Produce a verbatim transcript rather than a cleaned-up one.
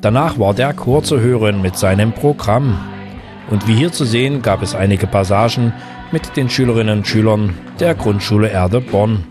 Danach war der Chor zu hören mit seinem Programm. Und wie hier zu sehen, gab es einige Passagen mit den Schülerinnen und Schülern der Grundschule Erde Bonn.